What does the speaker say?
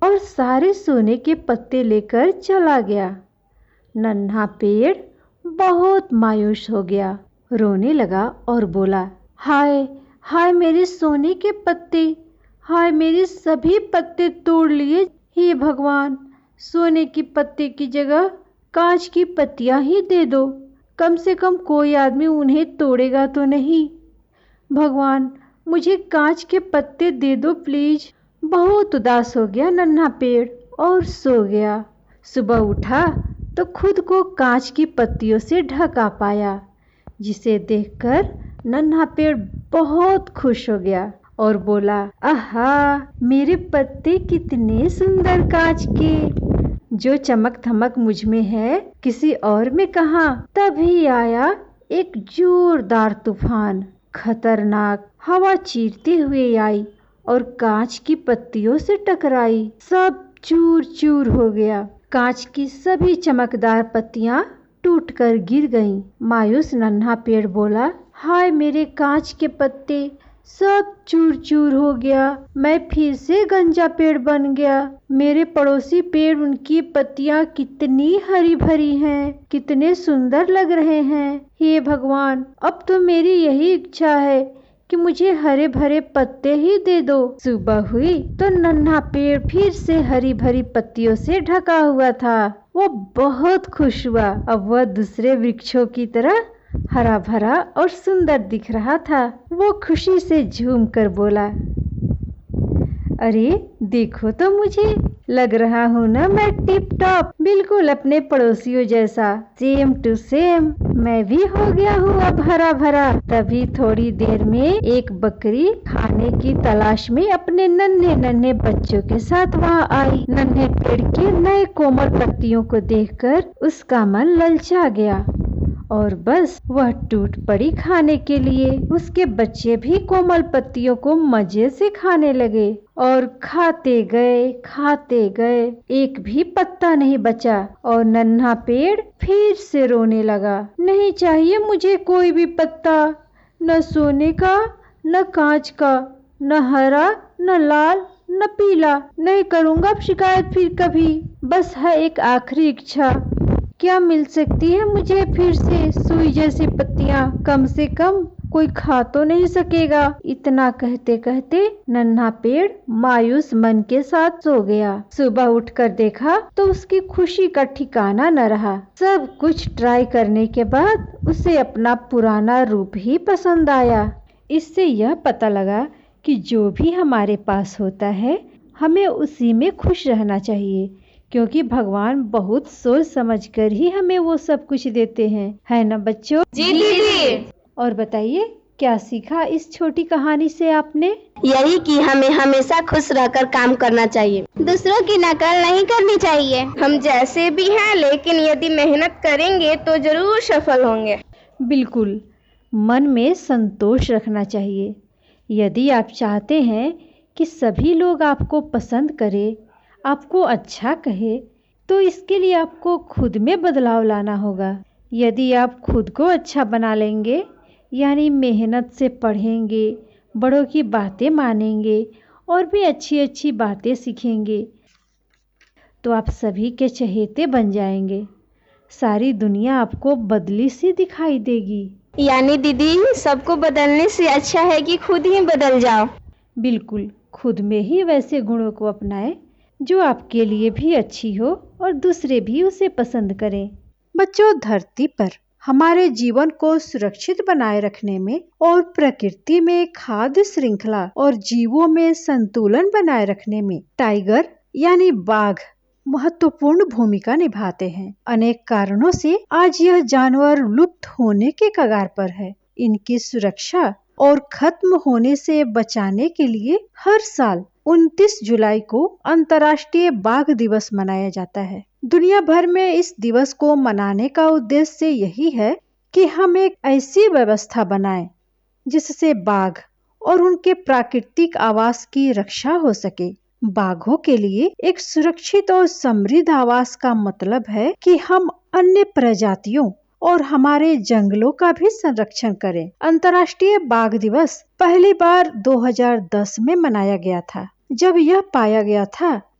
और सारे सोने के पत्ते लेकर चला गया। नन्हा पेड़ बहुत मायूस हो गया, रोने लगा और बोला, हाय हाय मेरे सोने के पत्ते, हाय मेरे सभी पत्ते तोड़ लिए। हे भगवान, सोने की पत्ते की जगह कांच की पत्तियां ही दे दो, कम से कम कोई आदमी उन्हें तोड़ेगा तो नहीं। भगवान, मुझे कांच के पत्ते दे दो प्लीज। बहुत उदास हो गया नन्हा पेड़ और सो गया। सुबह उठा तो खुद को कांच की पत्तियों से ढका पाया, जिसे देखकर नन्हा पेड़ बहुत खुश हो गया और बोला, आहा, मेरे पत्ते कितने सुंदर कांच के, जो चमक धमक मुझ में है किसी और में कहाँ। तभी आया एक जोरदार तूफान, खतरनाक हवा चीरते हुए आई और कांच की पत्तियों से टकराई। सब चूर चूर हो गया। कांच की सभी चमकदार पत्तियां टूटकर गिर गईं। मायूस नन्हा पेड़ बोला, हाय मेरे कांच के पत्ते, सब चूर चूर हो गया। मैं फिर से गंजा पेड़ बन गया। मेरे पड़ोसी पेड़, उनकी पत्तियां कितनी हरी भरी हैं, कितने सुंदर लग रहे हैं। हे भगवान, अब तो मेरी यही इच्छा है कि मुझे हरे भरे पत्ते ही दे दो। सुबह हुई तो नन्हा पेड़ फिर से हरी भरी पत्तियों से ढका हुआ था। वो बहुत खुश हुआ। अब वह दूसरे वृक्षों की तरह हरा भरा और सुंदर दिख रहा था। वो खुशी से झूम कर बोला, अरे देखो तो मुझे, लग रहा हूँ ना मैं टिप टॉप, बिल्कुल अपने पड़ोसियों जैसा, सेम टू सेम। मैं भी हो गया हूँ अब हरा भरा। तभी थोड़ी देर में एक बकरी खाने की तलाश में अपने नन्हे नन्हे बच्चों के साथ वहाँ आई। नन्हे पेड़ के नए कोमल पत्तियों को देखकर उसका मन ललचा गया और बस वह टूट पड़ी खाने के लिए। उसके बच्चे भी कोमल पत्तियों को मजे से खाने लगे और खाते गए, एक भी पत्ता नहीं बचा और नन्हा पेड़ फिर से रोने लगा। नहीं चाहिए मुझे कोई भी पत्ता, न सोने का, न कांच का, न हरा, न लाल, न पीला। नहीं करूँगा अब शिकायत फिर कभी। बस है एक आखिरी इच्छा, क्या मिल सकती है मुझे फिर से सुई जैसी पत्तियां? कम से कम कोई खा तो नहीं सकेगा। इतना कहते कहते नन्हा पेड़ मायूस मन के साथ सो गया। सुबह उठकर देखा तो उसकी खुशी का ठिकाना न रहा। सब कुछ ट्राई करने के बाद उसे अपना पुराना रूप ही पसंद आया। इससे यह पता लगा कि जो भी हमारे पास होता है हमें उसी में खुश रहना चाहिए, क्योंकि भगवान बहुत सोच समझकर ही हमें वो सब कुछ देते हैं, है ना बच्चों? जी दीदी। और बताइए, क्या सीखा इस छोटी कहानी से आपने? यही कि हमें हमेशा खुश रहकर काम करना चाहिए, दूसरों की नकल नहीं करनी चाहिए। हम जैसे भी हैं, लेकिन यदि मेहनत करेंगे तो जरूर सफल होंगे। बिल्कुल, मन में संतोष रखना चाहिए। यदि आप चाहते हैं कि सभी लोग आपको पसंद करें, आपको अच्छा कहे, तो इसके लिए आपको खुद में बदलाव लाना होगा। यदि आप खुद को अच्छा बना लेंगे, यानी मेहनत से पढ़ेंगे, बड़ों की बातें मानेंगे और भी अच्छी अच्छी बातें सीखेंगे, तो आप सभी के चहेते बन जाएंगे। सारी दुनिया आपको बदली सी दिखाई देगी। यानी दीदी, सबको बदलने से अच्छा है कि खुद ही बदल जाओ। बिल्कुल, खुद में ही वैसे गुणों को अपनाएं जो आपके लिए भी अच्छी हो और दूसरे भी उसे पसंद करें। बच्चों, धरती पर हमारे जीवन को सुरक्षित बनाए रखने में और प्रकृति में खाद्य श्रृंखला और जीवों में संतुलन बनाए रखने में टाइगर यानी बाघ महत्वपूर्ण भूमिका निभाते हैं। अनेक कारणों से आज यह जानवर लुप्त होने के कगार पर है। इनकी सुरक्षा और खत्म होने से बचाने के लिए हर साल 29 जुलाई को अंतर्राष्ट्रीय बाघ दिवस मनाया जाता है। दुनिया भर में इस दिवस को मनाने का उद्देश्य यही है कि हम एक ऐसी व्यवस्था बनाएं जिससे बाघ और उनके प्राकृतिक आवास की रक्षा हो सके। बाघों के लिए एक सुरक्षित और समृद्ध आवास का मतलब है कि हम अन्य प्रजातियों और हमारे जंगलों का भी संरक्षण करें। अंतर्राष्ट्रीय बाघ दिवस पहली बार 2010 में मनाया गया था, जब यह पाया गया था